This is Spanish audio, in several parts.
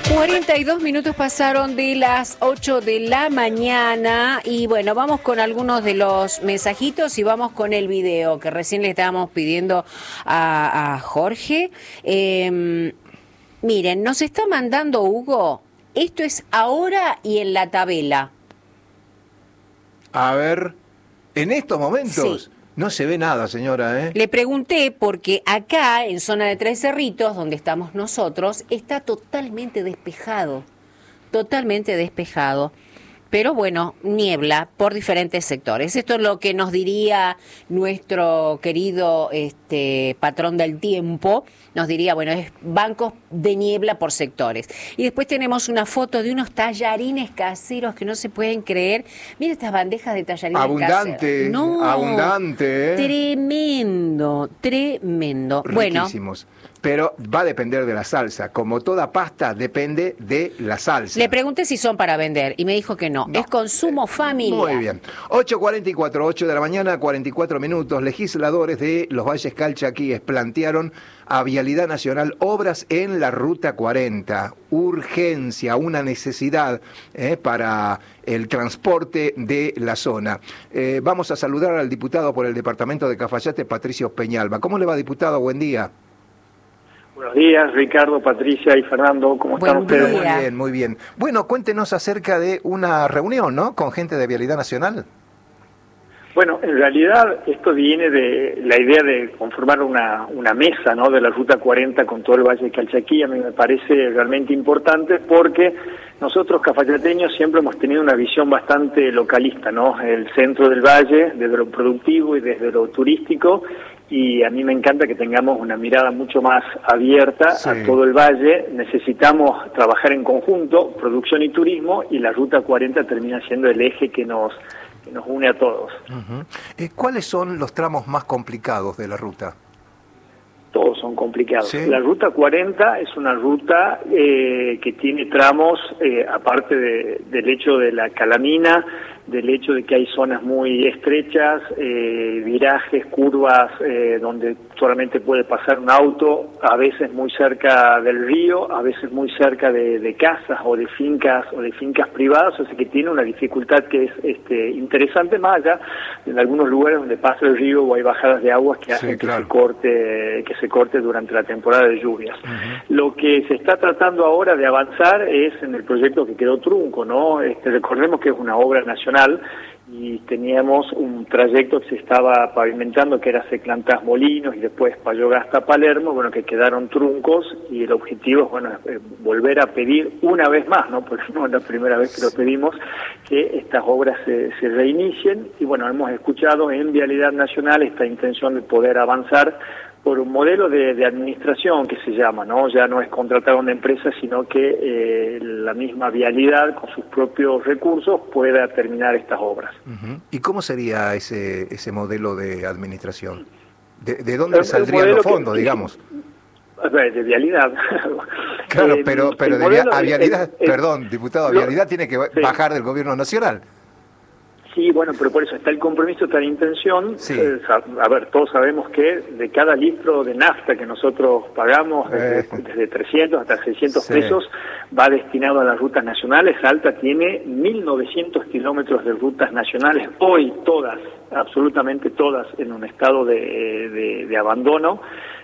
42 minutos pasaron de las 8 de la mañana y bueno, vamos con algunos de los mensajitos y vamos con el video que recién le estábamos pidiendo a Jorge. Miren, nos está mandando Hugo, esto es ahora y en la tabela. A ver, en estos momentos... Sí. No se ve nada, señora, ¿eh? Le pregunté porque acá, en zona de Tres Cerritos, donde estamos nosotros, está totalmente despejado. Totalmente despejado. Pero bueno, niebla por diferentes sectores. Esto es lo que nos diría nuestro querido patrón del tiempo. Nos diría, bueno, es bancos de niebla por sectores. Y después tenemos una foto de unos tallarines caseros que no se pueden creer. Mira estas bandejas de tallarines abundante, caseros. No, abundante, ¿eh? Tremendo, tremendo. Riquísimos. Bueno, pero va a depender de la salsa. Como toda pasta, depende de la salsa. Le pregunté si son para vender y me dijo que no. Es consumo familiar. Muy bien. 8:44, 8 de la mañana, 44 minutos. Legisladores de los Valles Calchaquíes plantearon a Vialidad Nacional obras en la Ruta 40. Urgencia, una necesidad para el transporte de la zona. Vamos a saludar al diputado por el departamento de Cafayate, Patricio Peñalba. ¿Cómo le va, diputado? Buen día. Buenos días, Ricardo, Patricia y Fernando, ¿cómo están ustedes? Muy bien, muy bien. Bueno, cuéntenos acerca de una reunión, ¿no?, con gente de Vialidad Nacional. Bueno, en realidad esto viene de la idea de conformar una mesa, ¿no?, de la Ruta 40 con todo el Valle de Calchaquí. A mí me parece realmente importante porque nosotros cafayateños siempre hemos tenido una visión bastante localista, ¿no?, el centro del valle, desde lo productivo y desde lo turístico, y a mí me encanta que tengamos una mirada mucho más abierta a todo el valle. Necesitamos trabajar en conjunto, producción y turismo, y la Ruta 40 termina siendo el eje que nos une a todos. ¿Cuáles son los tramos más complicados de la ruta? Todos son complicados. ¿Sí? La Ruta 40 es una ruta que tiene tramos, aparte del hecho de la calamina, del hecho de que hay zonas muy estrechas, virajes, curvas, donde solamente puede pasar un auto, a veces muy cerca del río, a veces muy cerca de casas o de fincas privadas, o sea que tiene una dificultad que es interesante, más allá en algunos lugares donde pasa el río o hay bajadas de aguas que hacen que se corte durante la temporada de lluvias. Lo que se está tratando ahora de avanzar es en el proyecto que quedó trunco, ¿no? Recordemos que es una obra nacional y teníamos un trayecto que se estaba pavimentando que era Seclantás Molinos y después Payogasta Palermo, bueno, que quedaron truncos, y el objetivo es, bueno, volver a pedir una vez más, ¿no?, porque no es la primera vez que lo pedimos, que estas obras se reinicien. Y bueno, hemos escuchado en Vialidad Nacional esta intención de poder avanzar por un modelo de administración que se llama, ¿no? Ya no es contratar a una empresa, sino que la misma Vialidad, con sus propios recursos, pueda terminar estas obras. ¿Y cómo sería ese modelo de administración? ¿De dónde saldrían los fondos, digamos? De Vialidad. Claro, pero a Vialidad, perdón, diputado, Vialidad tiene que bajar del gobierno nacional. Sí, bueno, pero por eso está el compromiso, está la intención. Sí. A ver, todos sabemos que de cada litro de nafta que nosotros pagamos, desde 300 hasta 600 pesos, va destinado a las rutas nacionales. Salta tiene 1.900 kilómetros de rutas nacionales, hoy todas, absolutamente todas, en un estado de abandono.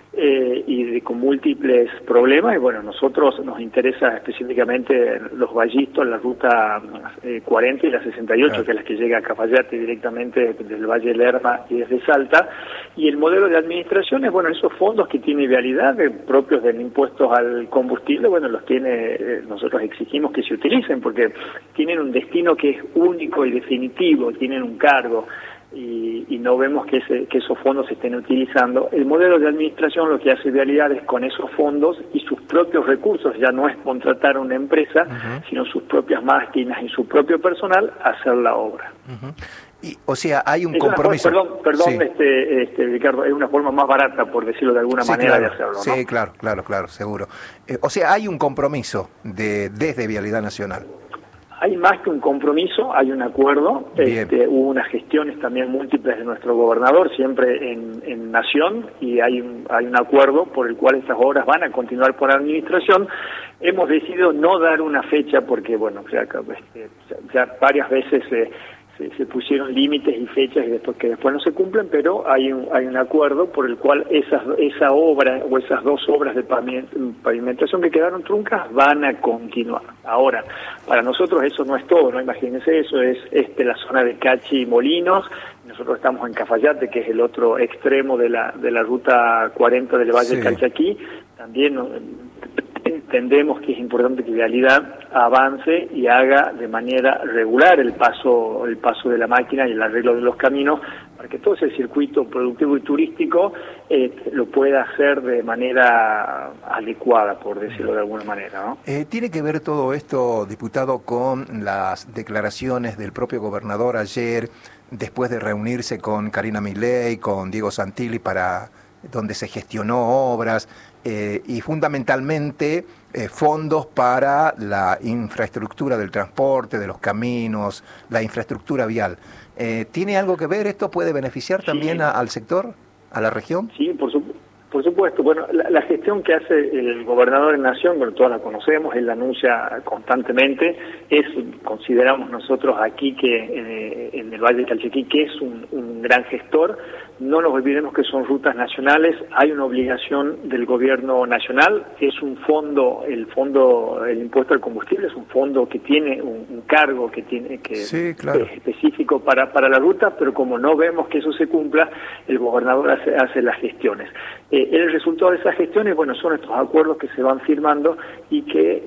Con múltiples problemas, y bueno, nosotros nos interesa específicamente los vallistos, la ruta 40 y la 68, claro, que es la que llega a Cafayate directamente desde el Valle Lerma y desde Salta. Y el modelo de administración es, bueno, esos fondos que tiene Vialidad, propios del impuesto al combustible, bueno, los tiene, nosotros exigimos que se utilicen, porque tienen un destino que es único y definitivo, tienen un cargo. Y no vemos que esos fondos se estén utilizando. El modelo de administración lo que hace Vialidad es, con esos fondos y sus propios recursos, ya no es contratar a una empresa, sino sus propias máquinas y su propio personal, hacer la obra. Y, o sea, hay un compromiso. Perdón, sí. Ricardo, es una forma más barata, por decirlo de alguna manera, claro, de hacerlo, ¿no? Sí, claro, seguro. O sea, hay un compromiso desde Vialidad Nacional. Hay más que un compromiso, hay un acuerdo, hubo unas gestiones también múltiples de nuestro gobernador, siempre en Nación, y hay un acuerdo por el cual estas obras van a continuar por administración. Hemos decidido no dar una fecha porque, bueno, ya varias veces se pusieron límites y fechas y después no se cumplen, pero hay un acuerdo por el cual esa obra o esas dos obras de pavimentación que quedaron truncas van a continuar. Ahora, para nosotros eso no es todo, ¿no? Imagínense, eso es la zona de Cachi y Molinos. Nosotros estamos en Cafayate, que es el otro extremo de la ruta 40 del Valle del Calchaquí. También entendemos que es importante que Vialidad avance y haga de manera regular el paso de la máquina y el arreglo de los caminos para que todo ese circuito productivo y turístico lo pueda hacer de manera adecuada, por decirlo de alguna manera, ¿no? ¿Tiene que ver todo esto, diputado, con las declaraciones del propio gobernador ayer, después de reunirse con Karina Milei, con Diego Santilli, donde se gestionó obras y fundamentalmente fondos para la infraestructura del transporte, de los caminos, la infraestructura vial? ¿Tiene algo que ver esto? ¿Puede beneficiar también al sector, a la región? Sí, por supuesto. Bueno, la gestión que hace el gobernador en Nación, bueno, todos la conocemos, él la anuncia constantemente, consideramos nosotros aquí que en el Valle del Calchaquí que es un gran gestor. No nos olvidemos que son rutas nacionales, hay una obligación del gobierno nacional, es un fondo, el impuesto al combustible es un fondo que tiene un cargo sí, claro, es específico para la ruta, pero como no vemos que eso se cumpla, el gobernador hace las gestiones. El resultado de esas gestiones, bueno, son estos acuerdos que se van firmando y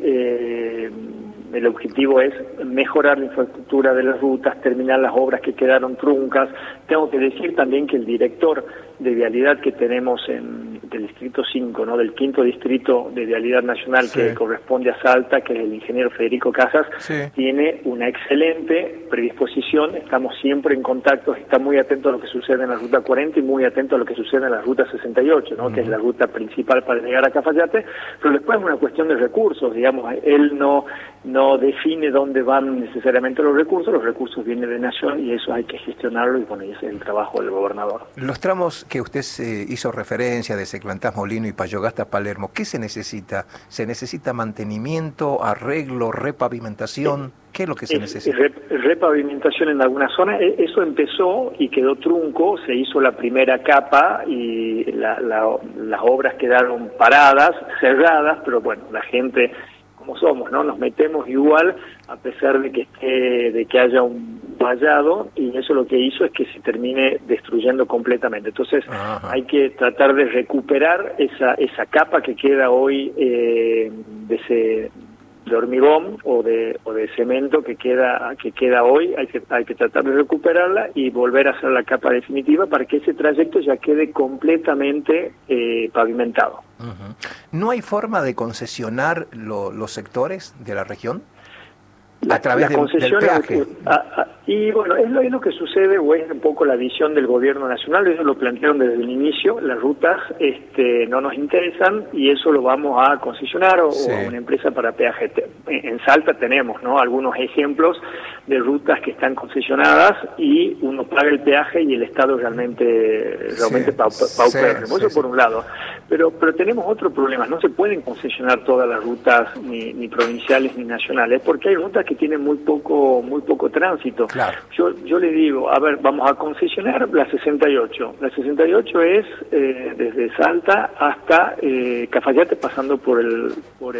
que el objetivo es mejorar la infraestructura de las rutas, terminar las obras que quedaron truncas. Tengo que decir también que el director de Vialidad que tenemos del Distrito 5, ¿no? Del 5º Distrito de Vialidad Nacional, sí, que corresponde a Salta, que es el ingeniero Federico Casas, sí, tiene una excelente predisposición, estamos siempre en contacto, está muy atento a lo que sucede en la Ruta 40 y muy atento a lo que sucede en la Ruta 68, ¿no? Que es la ruta principal para llegar a Cafayate, pero después es una cuestión de recursos, digamos, él no define dónde van necesariamente los recursos vienen de Nación y eso hay que gestionarlo y bueno, ese es el trabajo del gobernador. Los tramos que usted hizo referencia de Seclantás Molino y Payogasta Palermo, ¿qué se necesita? ¿Se necesita mantenimiento, arreglo, repavimentación? ¿Qué es lo que se necesita? Repavimentación en alguna zona, eso empezó y quedó trunco, se hizo la primera capa y las obras quedaron paradas, cerradas, pero bueno, la gente como somos, ¿no? Nos metemos igual a pesar de que haya un vallado y eso lo que hizo es que se termine destruyendo completamente. Entonces hay que tratar de recuperar esa capa que queda hoy de hormigón o de cemento que queda hoy, hay que tratar de recuperarla y volver a hacer la capa definitiva para que ese trayecto ya quede completamente pavimentado. ¿No hay forma de concesionar los sectores de la región? A través del peaje. Y bueno, es lo que sucede, o es un poco la visión del gobierno nacional, ellos lo plantearon desde el inicio, las rutas no nos interesan y eso lo vamos a concesionar sí, o a una empresa para peaje. En Salta tenemos, ¿no?, algunos ejemplos de rutas que están concesionadas y uno paga el peaje y el Estado realmente paupérrimo. Eso por un lado. Pero tenemos otro problema, no se pueden concesionar todas las rutas ni provinciales ni nacionales, porque hay rutas que tienen muy poco tránsito. Claro. Yo le digo, a ver, vamos a concesionar la 68. La 68 es desde Salta hasta Cafayate, pasando por el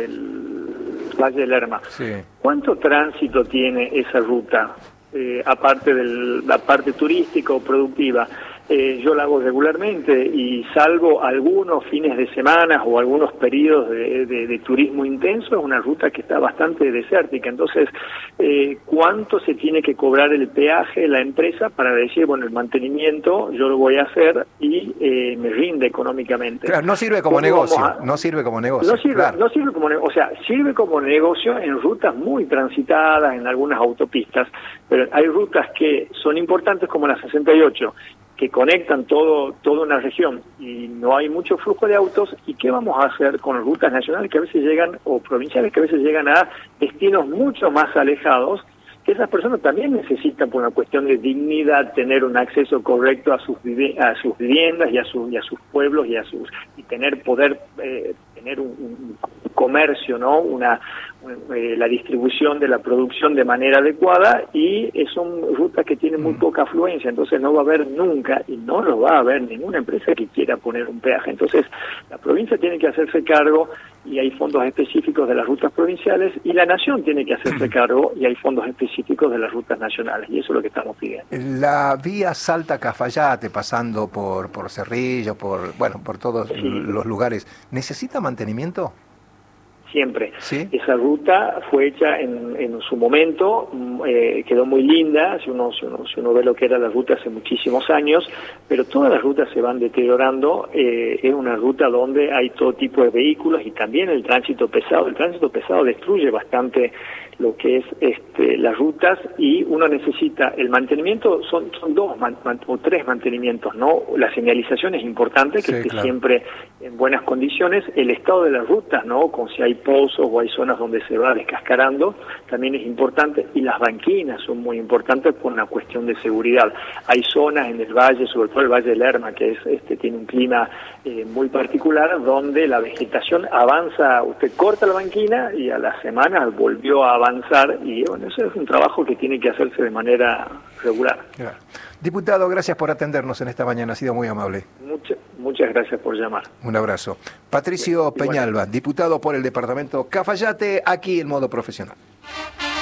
Valle del Lerma. Sí. ¿Cuánto tránsito tiene esa ruta? Aparte de la parte turística o productiva. Yo la hago regularmente y salvo algunos fines de semana o algunos periodos de turismo intenso, es una ruta que está bastante desértica. Entonces, ¿cuánto se tiene que cobrar el peaje la empresa para decir, bueno, el mantenimiento yo lo voy a hacer y me rinde económicamente? Claro, no sirve como negocio, no sirve como negocio. No sirve como negocio, o sea, sirve como negocio en rutas muy transitadas, en algunas autopistas, pero hay rutas que son importantes como la 68, que conectan toda una región y no hay mucho flujo de autos. ¿Y qué vamos a hacer con rutas nacionales que a veces llegan, o provinciales que a veces llegan a destinos mucho más alejados? Que esas personas también necesitan, por una cuestión de dignidad, tener un acceso correcto a sus viviendas y a sus pueblos y poder tener un comercio, ¿no? La distribución de la producción de manera adecuada, y son rutas que tienen muy poca afluencia, entonces no va a haber nunca, y no lo va a haber ninguna empresa que quiera poner un peaje. Entonces la provincia tiene que hacerse cargo, y hay fondos específicos de las rutas provinciales, y la nación tiene que hacerse cargo, y hay fondos específicos de las rutas nacionales, y eso es lo que estamos pidiendo. La vía Salta-Cafayate, pasando por Cerrillo, por todos los lugares, ¿necesita mantenimiento? Siempre. ¿Sí? Esa ruta fue hecha en su momento, quedó muy linda, si uno ve lo que era la ruta hace muchísimos años, pero todas las rutas se van deteriorando. Es una ruta donde hay todo tipo de vehículos y también el tránsito pesado. El tránsito pesado destruye bastante lo que es las rutas, y uno necesita el mantenimiento. Son dos o tres mantenimientos, ¿no? La señalización es importante, que esté siempre en buenas condiciones. El estado de las rutas, ¿no? Con si hay pozos o hay zonas donde se va descascarando, también es importante. Y las banquinas son muy importantes por una cuestión de seguridad. Hay zonas en el valle, sobre todo el Valle del Lerma, que tiene un clima muy particular, donde la vegetación avanza. Usted corta la banquina y a la semana volvió a avanzar, y bueno, eso es un trabajo que tiene que hacerse de manera regular. Claro. Diputado, gracias por atendernos en esta mañana, ha sido muy amable. Muchas gracias por llamar. Un abrazo. Patricio Peñalba, diputado por el departamento Cafayate, aquí en Modo Profesional.